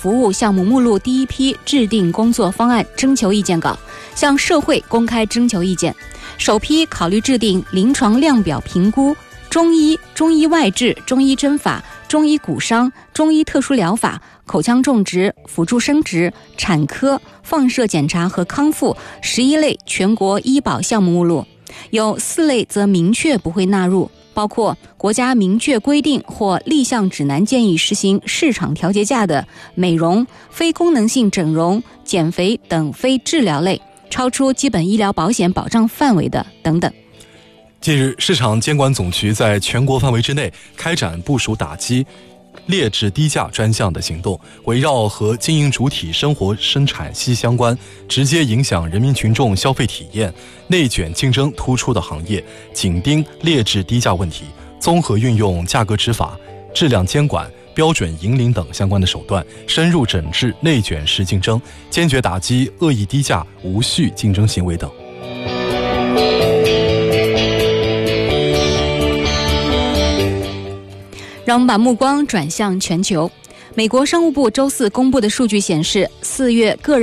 服务项目目录第一批制定工作方案征求意见稿，向社会公开征求意见。首批考虑制定临床量表评估、中医、中医外治、中医针法、中医骨伤、中医特殊疗法、口腔种植、辅助生殖、产科、放射检查和康复11类全国医保项目目录，有4类则明确不会纳入，包括国家明确规定或立项指南建议实行市场调节价的美容、非功能性整容、减肥等非治疗类，超出基本医疗保险保障范围的等等。 近日，市场监管总局在全国范围之内开展部署打击劣质低价专项的行动，围绕和经营主体生活生产息息相关、直接影响人民群众消费体验、内卷竞争突出的行业，紧盯劣质低价问题，综合运用价格执法、质量监管、标准引领等相关的手段，深入整治内卷式竞争，坚决打击恶意低价、无序竞争行为等。 让我们把目光转向全球。美国商务部周4公布的数据显示，4月个人